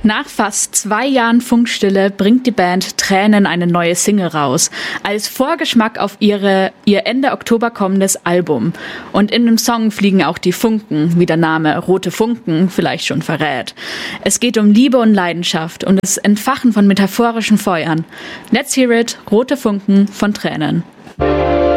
Nach fast 2 Jahren Funkstille bringt die Band Tränen eine neue Single raus, als Vorgeschmack auf ihr Ende Oktober kommendes Album. Und in dem Song fliegen auch die Funken, wie der Name Rote Funken vielleicht schon verrät. Es geht um Liebe und Leidenschaft und das Entfachen von metaphorischen Feuern. Let's hear it, Rote Funken von Tränen.